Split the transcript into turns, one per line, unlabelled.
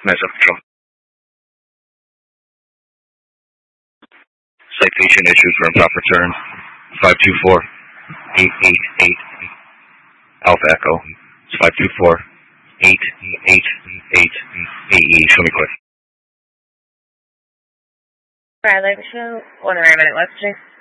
Mesa Control. Citation issued for improper turn. 524-888 Alpha Echo. It's 524-888 AE. Show me quick.
Riley, show 1 minute left, Jay.